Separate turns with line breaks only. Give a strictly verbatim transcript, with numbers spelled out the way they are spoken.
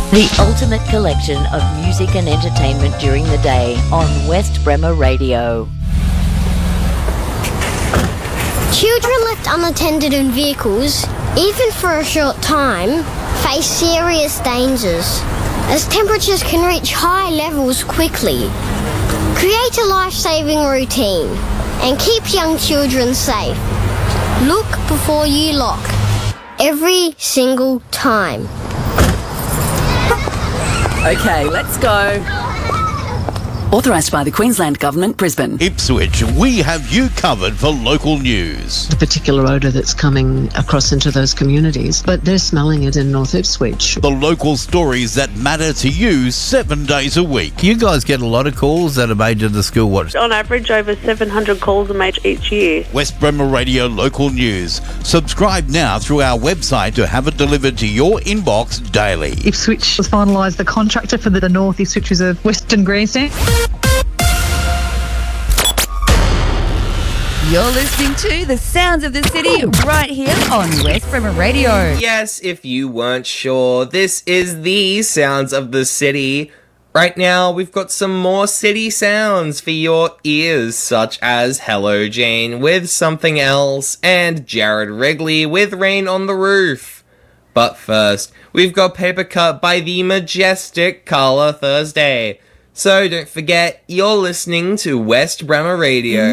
The ultimate collection of music and entertainment during the day on West Bremer Radio.
Children left unattended in vehicles, even for a short time, face serious dangers, as temperatures can reach high levels quickly. Create a life-saving routine and keep young children safe. Look before you lock, every single time.
Okay, let's go. Authorised by the Queensland Government, Brisbane.
Ipswich, we have you covered for local news.
The particular odour that's coming across into those communities, but they're smelling it in North Ipswich.
The local stories that matter to you seven days a week.
You guys get a lot of calls that are made to the school watch.
On average, over seven hundred calls are made each year.
West Bremer Radio Local News. Subscribe now through our website to have it delivered to your inbox daily.
Ipswich has finalised the contractor for the North Ipswich Reserve Western Grandstand.
You're listening to The Sounds of the City right here on West Bremer Radio.
Yes, if you weren't sure, this is the Sounds of the City. Right now, we've got some more city sounds for your ears, such as Hello Jane with Something Else and Jared Wrigley with Rain on the Roof. But first, we've got Paper Cut by the majestic Carla Thursday. So don't forget, you're listening to West Bremer Radio.